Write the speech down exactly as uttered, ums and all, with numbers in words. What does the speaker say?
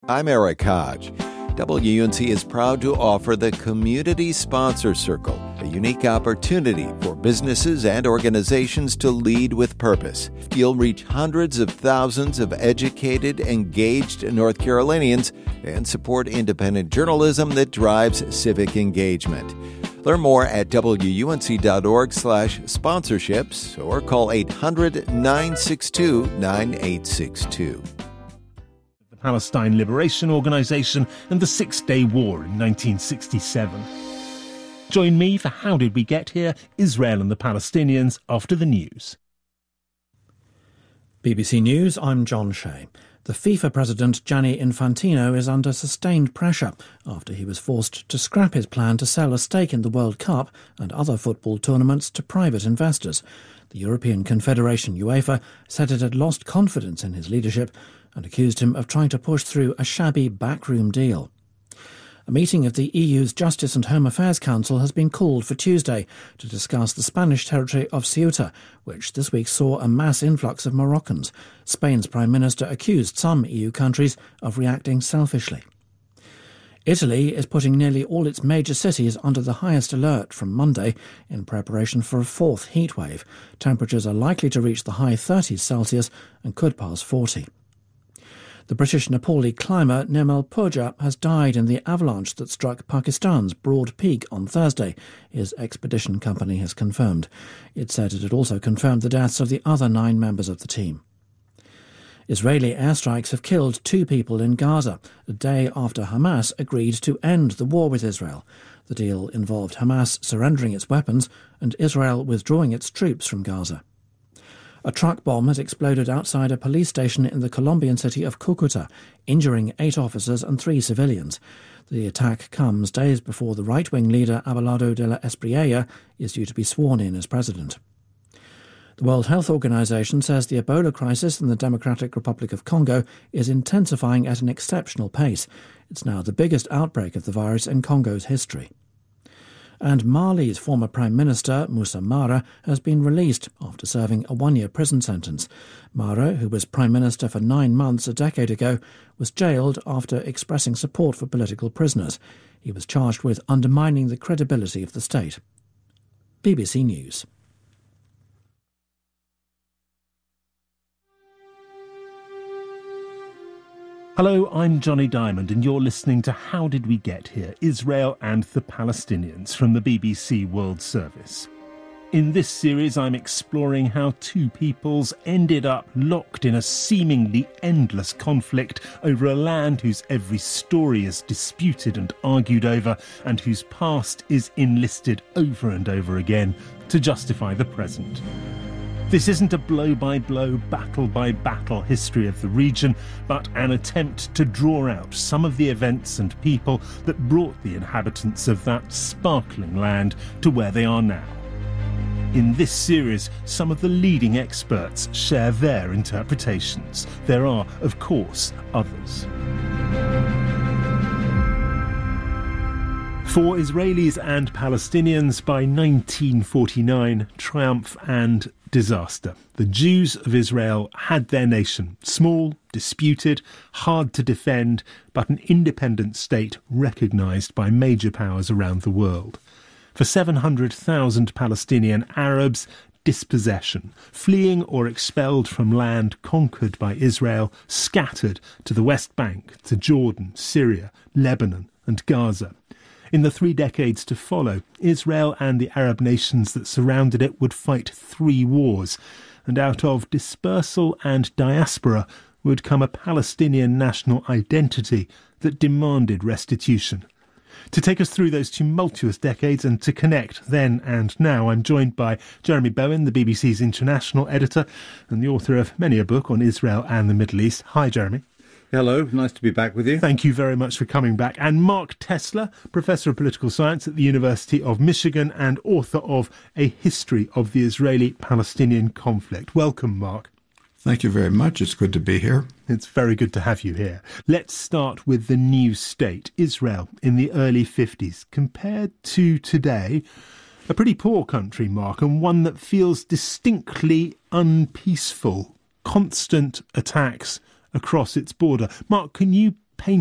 I'm Eric Hodge. W U N C is proud to offer the Community Sponsor Circle, a unique opportunity for businesses and organizations to lead with purpose. You'll reach hundreds of thousands of educated, engaged North Carolinians and support independent journalism that drives civic engagement. Learn more at W U N C dot org slash sponsorships or call eight hundred, nine six two, nine eight six two. Palestine Liberation Organization and the Six-Day War in nineteen sixty-seven. Join me for How Did We Get Here? Israel and the Palestinians after the news. B B C News, I'm John Shea. The FIFA president Gianni Infantino is under sustained pressure after he was forced to scrap his plan to sell a stake in the World Cup and other football tournaments to private investors. The European Confederation UEFA said it had lost confidence in his leadership and accused him of trying to push through a shabby backroom deal. A meeting of the E U's Justice and Home Affairs Council has been called for Tuesday to discuss the Spanish territory of Ceuta, which this week saw a mass influx of Moroccans. Spain's Prime Minister accused some E U countries of reacting selfishly. Italy is putting nearly all its major cities under the highest alert from Monday in preparation for a fourth heatwave. Temperatures are likely to reach the high thirties Celsius and could pass forty. The British Nepali climber Nirmal Purja has died in the avalanche that struck Pakistan's Broad Peak on Thursday, his expedition company has confirmed. It said it had also confirmed the deaths of the other nine members of the team. Israeli airstrikes have killed two people in Gaza, a day after Hamas agreed to end the war with Israel. The deal involved Hamas surrendering its weapons and Israel withdrawing its troops from Gaza. A truck bomb has exploded outside a police station in the Colombian city of Cucuta, injuring eight officers and three civilians. The attack comes days before the right-wing leader Abelardo de la Espriella is due to be sworn in as president. The World Health Organization says the Ebola crisis in the Democratic Republic of Congo is intensifying at an exceptional pace. It's now the biggest outbreak of the virus in Congo's history. And Mali's former Prime Minister, Moussa Mara, has been released after serving a one-year prison sentence. Mara, who was Prime Minister for nine months a decade ago, was jailed after expressing support for political prisoners. He was charged with undermining the credibility of the state. B B C News. Hello, I'm Johnny Diamond and you're listening to How Did We Get Here? Israel and the Palestinians from the B B C World Service. In this series, I'm exploring how two peoples ended up locked in a seemingly endless conflict over a land whose every story is disputed and argued over and whose past is enlisted over and over again to justify the present. This isn't a blow-by-blow, battle-by-battle history of the region, but an attempt to draw out some of the events and people that brought the inhabitants of that sparkling land to where they are now. In this series, some of the leading experts share their interpretations. There are, of course, others. For Israelis and Palestinians, by nineteen forty-nine, triumph and disaster. The Jews of Israel had their nation, small, disputed, hard to defend, but an independent state recognised by major powers around the world. For seven hundred thousand Palestinian Arabs, dispossession, fleeing or expelled from land conquered by Israel, scattered to the West Bank, to Jordan, Syria, Lebanon and Gaza. In the three decades to follow, Israel and the Arab nations that surrounded it would fight three wars, and out of dispersal and diaspora would come a Palestinian national identity that demanded restitution. To take us through those tumultuous decades and to connect then and now, I'm joined by Jeremy Bowen, the B B C's international editor and the author of many a book on Israel and the Middle East. Hi, Jeremy. Hello, nice to be back with you. Thank you very much for coming back. And Mark Tesler, Professor of Political Science at the University of Michigan and author of A History of the Israeli-Palestinian Conflict. Welcome, Mark. Thank you very much. It's good to be here. It's very good to have you here. Let's start with the new state, Israel, in the early fifties. Compared to today, a pretty poor country, Mark, and one that feels distinctly unpeaceful. Constant attacks across its border. Mark, can you